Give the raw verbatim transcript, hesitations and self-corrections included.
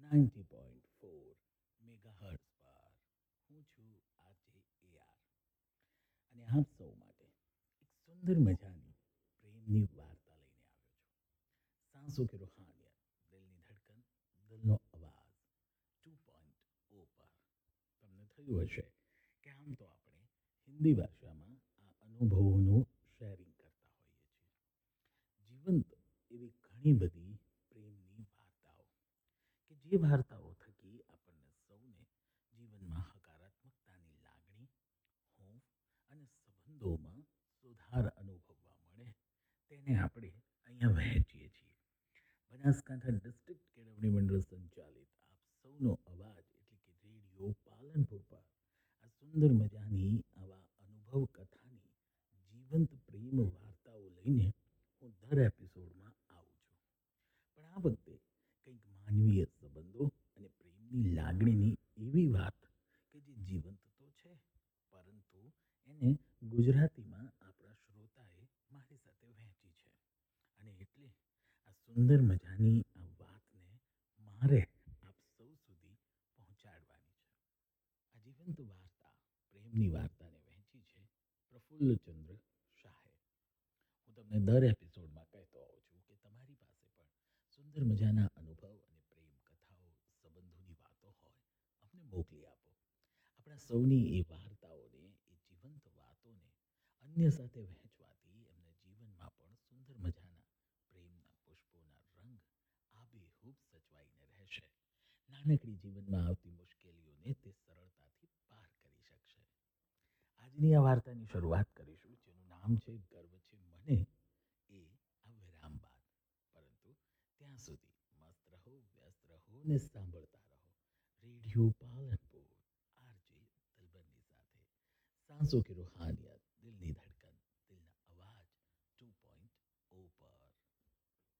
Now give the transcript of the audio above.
Ninety point four megahertz પર હું છું આજે એઆર અને આપ સૌ માટે એક સુંદર મજાની પ્રેમની વાર્તા લઈને આવ્યો છું. સાંસો કે રૂહાનિયત, દિલની ધડકન, દિલનો અવાજ ટુ પોઈન્ટ ઓ પર. તમને થયું હશે કે આમ તો આપણે હિન્દી ભાષામાં આ અનુભવોનું શેરિંગ કરતા હોઈએ છીએ. જીવન તો એવી ઘણી બધી પ્રેમની વાર્તાઓ કે જે વાર્તાઓ થકી આપણને સૌને જીવનમાં હકારાત્મકતાની લાગણી, હૂંફ અને સંબંધોમાં સુધાર અનુભવવા મળે તેને આપણે અહીંયા વહેંચીએ છીએ. બનાસકાંઠા ડિસ્ટ્રિક્ટ કેળવણી મંડળ સંચાલિત આપ સૌનો અવાજ એટલે કે રેડિયો પાલનપુર પર આ સુંદર મજાની આવા અનુભવ કથાની જીવંત પ્રેમ વાર્તાઓ લઈને હું દર એપિસોડમાં આવું છું. પણ આ વખતે કંઈક માનવીય સંબંધો અને પ્રેમની લાગણીની એવી વાત કે જે જીવંત તો છે, પરંતુ એને ગુજરાતીમાં આપણા શ્રોતાએ મારી સાથે વહેંચી છે. અને એટલે આ સુંદર મજાની આ વાતને મારે આપ સૌ સુધી પહોંચાડવાની છે. આ જીવંત વાર્તા, પ્રેમની વાર્તાને વહેંચી છે પ્રફુલ્લચંદ્ર શાહે. હું તમને દર એપિસોડમાં કહેતો આવું છું કે તમારી પાસે પણ સુંદર મજાના અનુભવ અને પ્રેમ કથાઓ, સંબંધોની વાતો હોય, અમને મોકલી આપો. આપણા સૌની એ વાર્તાઓને, એ જીવંત વાતોને અન્ય સાથે વહેંચવાથી એમના જીવનમાં પણ સુંદર મજાના પ્રેમના પુષ્પોના રંગ આબેહૂબ સચવાઈને રહેશે. નાનકડી જીવનમાં આવતી મુશ્કેલીઓને તે સરળતાથી પાર કરી શકશે. આજની આ વાર્તાની શરૂઆત કરીશું જેનું નામ છે ગર્વ છે મને એ આ વિરામ બાદ. પરંતુ ત્યાં સુધી મસ્ત રહો, વ્યસ્ત રહો ને સાંભળતા રહો રેડિયો પાલનપુર આરજે દિલબરની સાથે. सांसों की रूहानियत,